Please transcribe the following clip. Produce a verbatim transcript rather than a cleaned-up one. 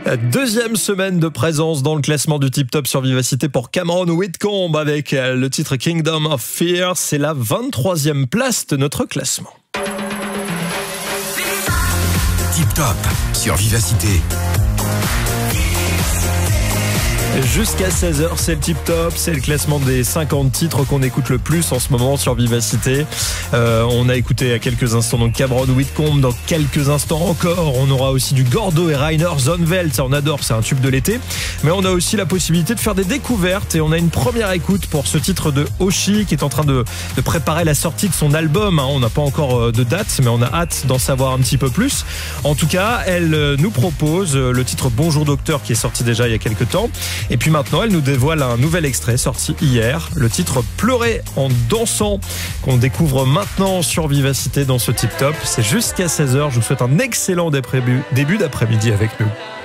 Deuxième semaine de présence dans le classement du Tip Top sur Vivacité pour Cameron Whitcomb avec le titre Kingdom of Fear. C'est la vingt-troisième place de notre classement. Tip Top sur Vivacité. Jusqu'à seize heures, c'est le Tip Top, c'est le classement des cinquante titres qu'on écoute le plus en ce moment sur Vivacité. Euh, on a écouté à quelques instants donc Cameron Whitcomb, dans quelques instants encore, on aura aussi du Gordo et Rainer Zonveld, ça on adore, c'est un tube de l'été. Mais on a aussi la possibilité de faire des découvertes et on a une première écoute pour ce titre de Oshi qui est en train de, de préparer la sortie de son album. On n'a pas encore de date, mais on a hâte d'en savoir un petit peu plus. En tout cas, elle nous propose le titre Bonjour Docteur qui est sorti déjà il y a quelques temps. Et puis maintenant, elle nous dévoile un nouvel extrait sorti hier, le titre Pleurer en dansant, qu'on découvre maintenant sur Vivacité dans ce Tip Top. C'est jusqu'à seize heures. Je vous souhaite un excellent début d'après-midi avec nous.